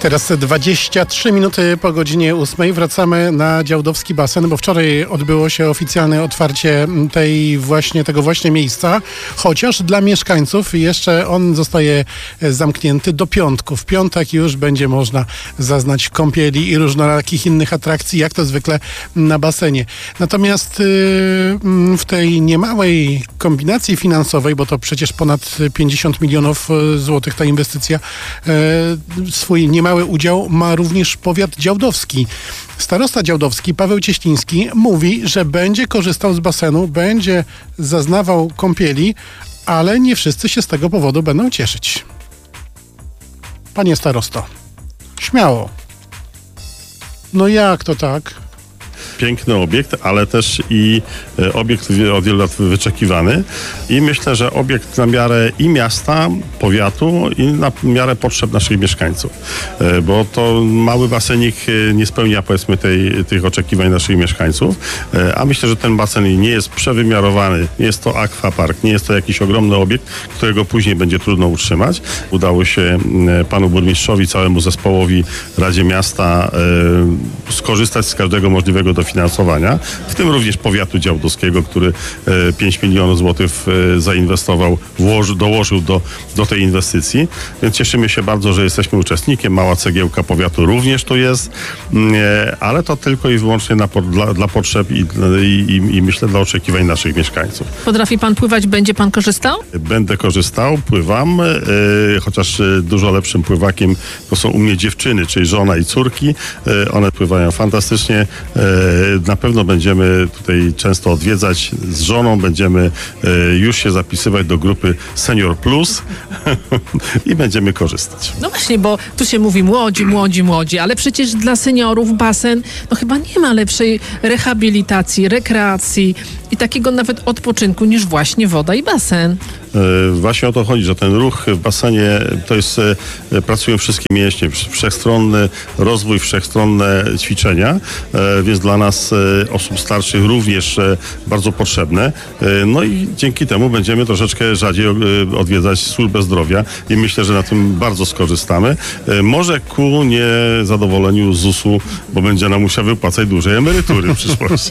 Teraz 23 minuty po godzinie 8. Wracamy na Działdowski basen, bo wczoraj odbyło się oficjalne otwarcie tego właśnie miejsca, chociaż dla mieszkańców jeszcze on zostaje zamknięty do piątku. W piątek już będzie można zaznać kąpieli i różnorakich innych atrakcji, jak to zwykle na basenie. Natomiast w tej niemałej kombinacji finansowej, bo to przecież ponad 50 milionów złotych ta inwestycja, swój niemały udział ma również powiat działdowski. Starosta działdowski Paweł Cieśliński mówi, że będzie korzystał z basenu, będzie zaznawał kąpieli, ale nie wszyscy się z tego powodu będą cieszyć. Panie starosto, śmiało. No jak to tak? Piękny obiekt, ale też i obiekt od wielu lat wyczekiwany i myślę, że obiekt na miarę i miasta, powiatu i na miarę potrzeb naszych mieszkańców, bo to mały basenik nie spełnia, powiedzmy, tych oczekiwań naszych mieszkańców, a myślę, że ten basen nie jest przewymiarowany, nie jest to akwapark, nie jest to jakiś ogromny obiekt, którego później będzie trudno utrzymać. Udało się panu burmistrzowi, całemu zespołowi, Radzie Miasta skorzystać z każdego możliwego dofinansowania, w tym również powiatu działdowskiego, który 5 milionów złotych zainwestował, dołożył do tej inwestycji. Więc cieszymy się bardzo, że jesteśmy uczestnikiem. Mała cegiełka powiatu również tu jest, ale to tylko i wyłącznie dla potrzeb i myślę dla oczekiwań naszych mieszkańców. Potrafi pan pływać? Będzie pan korzystał? Będę korzystał, pływam, chociaż dużo lepszym pływakiem to są u mnie dziewczyny, czyli żona i córki. One pływają fantastycznie. Na pewno będziemy tutaj często odwiedzać z żoną, będziemy już się zapisywać do grupy Senior Plus i będziemy korzystać. No właśnie, bo tu się mówi młodzi, ale przecież dla seniorów basen, no chyba nie ma lepszej rehabilitacji, rekreacji i takiego nawet odpoczynku niż właśnie woda i basen. Właśnie o to chodzi, że ten ruch w basenie to jest, pracują wszystkie mięśnie, wszechstronny rozwój, wszechstronne ćwiczenia, więc dla nas, osób starszych, również bardzo potrzebne. No i dzięki temu będziemy troszeczkę rzadziej odwiedzać służbę zdrowia i myślę, że na tym bardzo skorzystamy. Może ku niezadowoleniu ZUS-u, bo będzie nam musiał wypłacać dłużej emerytury w przyszłości.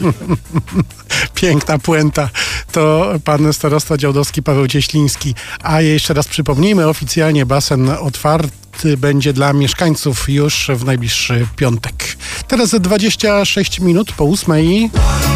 Piękna puenta. To pan starosta działdowski Paweł Cieśliński. A jeszcze raz przypomnijmy, oficjalnie basen otwarty będzie dla mieszkańców już w najbliższy piątek. Teraz 26 minut po 8.